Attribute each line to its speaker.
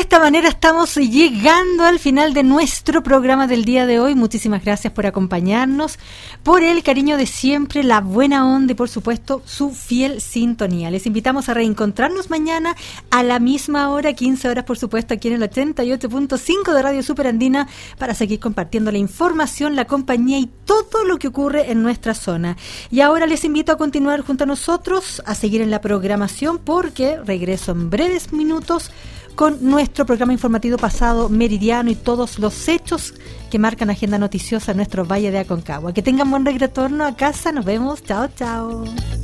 Speaker 1: esta manera estamos llegando al final de nuestro programa del día de hoy. Muchísimas gracias por acompañarnos, por el cariño de siempre, la buena onda y por supuesto su fiel sintonía. Les invitamos a reencontrarnos mañana a la misma hora, 15 horas por supuesto, aquí en el 88.5 de Radio Superandina, para seguir compartiendo la información, la compañía y todo lo que ocurre en nuestra zona. Y ahora les invito a continuar junto a nosotros, a seguir en la programación, porque regreso en breves minutos con nuestro programa informativo pasado meridiano y todos los hechos que marcan agenda noticiosa en nuestro Valle de Aconcagua. Que tengan buen retorno a casa, nos vemos, chao, chao.